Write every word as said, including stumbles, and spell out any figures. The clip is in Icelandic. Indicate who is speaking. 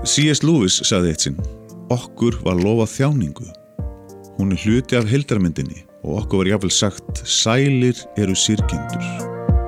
Speaker 1: C S Lewis sagði eitt sinn: okkur var lofað þjáningu. Hún er hluti af heildarmyndinni og okkur var jafnvel sagt: sælir eru syrgjendur.